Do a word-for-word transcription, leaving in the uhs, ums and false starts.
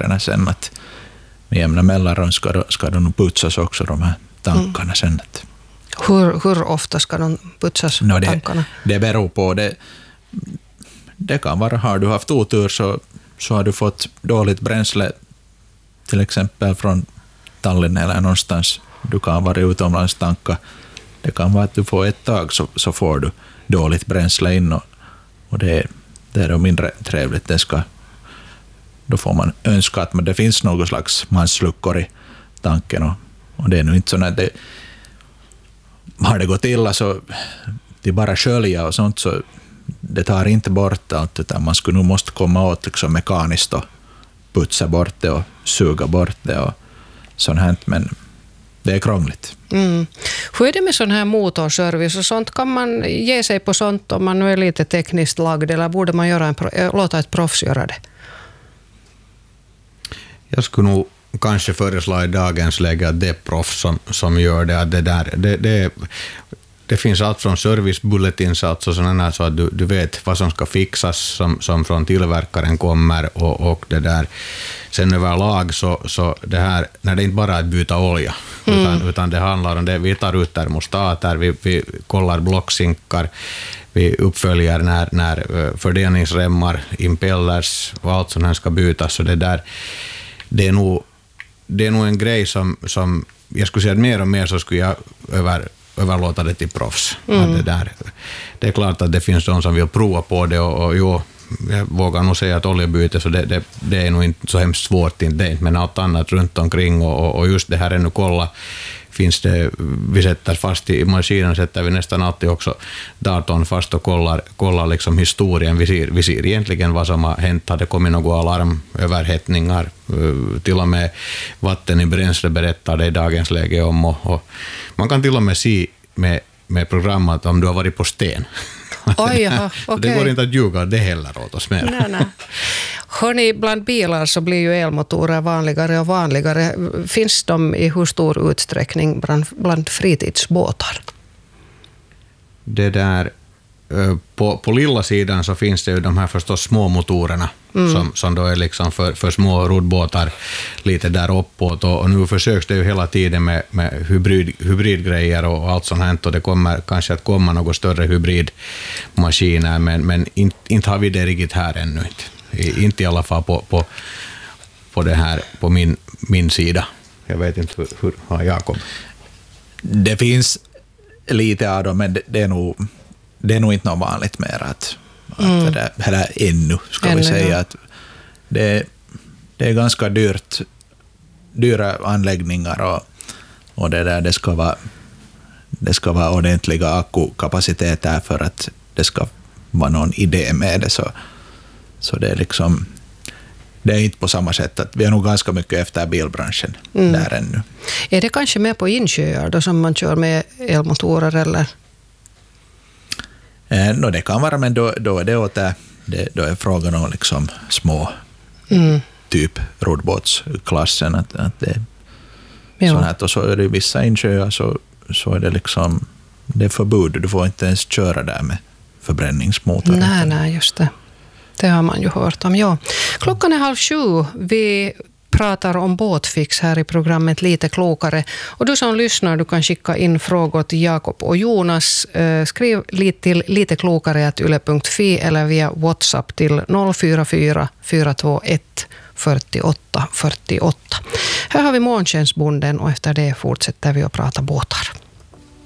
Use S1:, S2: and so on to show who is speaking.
S1: tankrarna sen att med jämna mellanrum ska, ska de putsas också, de här tankarna mm. sen. Att,
S2: hur, hur ofta ska de putsas,
S1: no, det,
S2: tankarna?
S1: Det beror på. Det, det kan vara, har du haft otur så, så har du fått dåligt bränsle till exempel från Tallinn eller någonstans. Du kan vara utomlands tanka. Det kan vara att du får ett tag så, så får du dåligt bränsle in och, och det, det är då mindre trevligt. Det ska, då får man önska att det finns något slags mansluckor i tanken och, och det är nu inte så att det har det gått illa så det bara skölja och sånt så det tar inte bort allt utan man skulle nog måste komma åt liksom mekaniskt och putsa bort det och suga bort det och sånt här, men det är krångligt.
S2: Mm. Hur är det med sån här motorservice och sånt? Kan man ge sig på sånt om man nu är lite tekniskt lagd eller borde man göra en, låta ett proffs göra det?
S3: Jag skulle nog kanske föreslå i dagens läge att det är proffs som, som gör det. Det, där, det, det, det finns allt från servicebulletins, alltså sådana så att du, du vet vad som ska fixas som, som från tillverkaren kommer och, och det där. Sen överlag så, så det här, när det inte bara är att byta olja, mm. utan, utan det handlar om det, vi tar ut termostater, vi, vi kollar blocksinkar, vi uppföljer när, när fördelningsremmar, impellers och allt sånt här ska bytas. Så det där, det är nog, det är nog en grej som, som jag skulle säga att mer och mer så skulle jag över överlåta det till proffs. Mm. Det, där. Det är klart att det finns de som vill prova på det och, och jo, jag vågar nog säga att oljebyte så det, det, det är nog inte så hemskt svårt, inte det, men allt annat runt omkring och, och just det här ännu kolla finns det, vi sätter fast i maskinen sätter vi nästan alltid också datorn fast och kollar, kollar liksom historien. Vi ser, vi ser egentligen vad som har hänt. Har det kommit några alarmöverhettningar? Till och med vatten i bränsle berättar det i dagens läge om. Och, och man kan till och med se med, med programmet om du har varit på sten.
S2: Oj, jaha, okay.
S3: Det går inte att ljuga det heller åt oss mer.
S2: Nej, nej. Hörrni, bland bilar så blir ju elmotorer vanligare och vanligare. Finns de i hur stor utsträckning bland, bland fritidsbåtar?
S3: Det där, på, på lilla sidan så finns det ju de här förstås små motorerna mm. som, som då är liksom för, för små roddbåtar lite där uppåt och, och nu försöks det ju hela tiden med, med hybrid, hybridgrejer och allt sånt här och det kommer kanske att komma något större hybridmaskiner men, men inte, inte har vi det riktigt här ännu inte. I, inte i alla fall på, på, på det här på min, min sida. Jag vet inte hur, hur har Jakob?
S1: Det finns lite av dem men det, det är nog det är nog inte något vanligt mer att, mm. att det där, eller ännu ska ännu, vi säga ja. Att det, det är ganska dyrt dyra anläggningar och, och det där det ska vara det ska vara ordentliga akkukapaciteter för att det ska vara någon idé med det så, så det är liksom det är inte på samma sätt att vi är nog ganska mycket efter bilbranschen mm. där ännu.
S2: Är det kanske mer på insjöar då som man kör med elmotorer eller?
S1: Eh, no, det kan vara, men då, då är det åt det, det, då är frågan om liksom små mm. typ roddbåtsklassen att, att det ja. Så här, och så är det vissa insjöar så, så är det liksom det är förbud, du får inte ens köra där med förbränningsmotor.
S2: Nej, nej, just det. Det har man ju hört om, ja. Klockan är halv sju. Vi pratar om båtfix här i programmet Lite klokare. Och du som lyssnar, du kan skicka in frågor till Jakob och Jonas. Skriv lite till liteklokare at yle punkt fi eller via WhatsApp till noll fyra fyra fyra två ett fyrtioåtta fyrtioåtta. Här har vi Månskensbonden och efter det fortsätter vi att prata båtar.